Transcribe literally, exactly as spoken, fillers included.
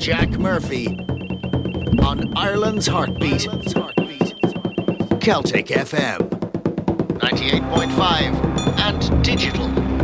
Jack Murphy on Ireland's Heartbeat. Celtic F M ninety-eight point five and digital.